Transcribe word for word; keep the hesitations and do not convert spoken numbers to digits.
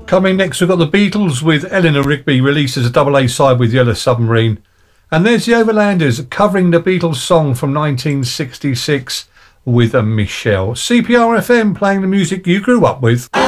Coming next, we've got the Beatles with Eleanor Rigby, released as a double A side with Yellow Submarine. And there's the Overlanders covering the Beatles song from nineteen sixty-six with a Michelle. C P R F M, playing the music you grew up with.